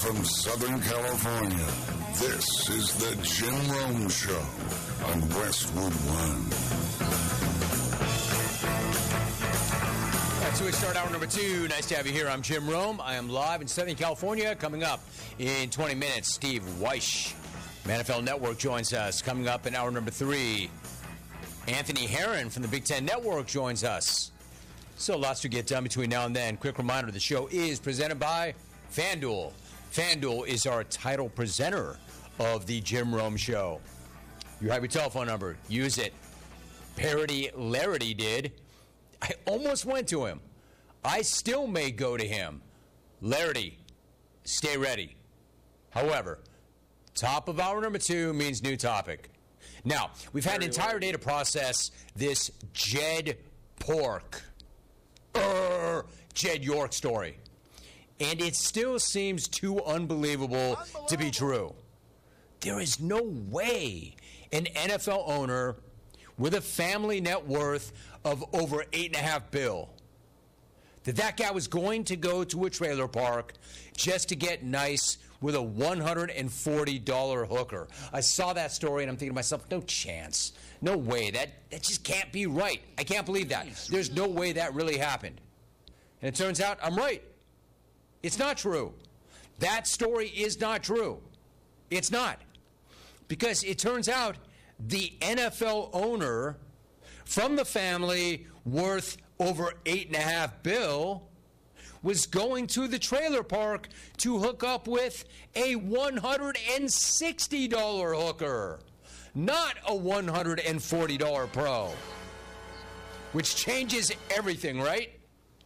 from Southern California, this is the Jim Rome Show on Westwood One. So we start hour number 2. Nice to have you here. I'm Jim Rome. I am live in Southern California. Coming up in 20 minutes, Steve Wyche, NFL Network, joins us. Coming up in hour number 3, Anthony Herron from the Big Ten Network joins us. So lots to get done between now and then. Quick reminder, the show is presented by FanDuel. FanDuel is our title presenter of the Jim Rome Show. You have your telephone number. Use it. Parody Larity did. I almost went to him. I still may go to him. Larity, stay ready. However, top of hour number 2 means new topic. Now, we've had an entire day to process this Jed York story. And it still seems too unbelievable to be true. There is no way an NFL owner with a family net worth of over $8.5 billion that guy was going to go to a trailer park just to get nice with a $140 hooker. I saw that story and I'm thinking to myself, no chance. No way. That just can't be right. I can't believe that. There's no way that really happened. And it turns out I'm right. It's not true. That story is not true. It's not. Because it turns out the NFL owner from the family worth over $8.5 billion was going to the trailer park to hook up with a $160 hooker, not a $140 pro, which changes everything, right?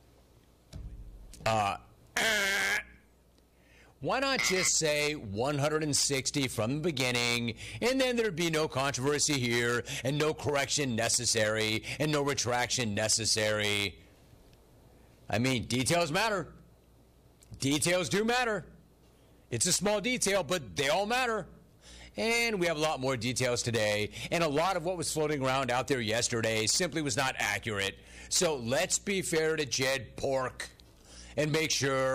Why not just say 160 from the beginning, and then there'd be no controversy here, and no correction necessary, and no retraction necessary? I mean, details matter. Details do matter. It's a small detail, but they all matter. And we have a lot more details today, and a lot of what was floating around out there yesterday simply was not accurate. So let's be fair to Jed Pork and make sure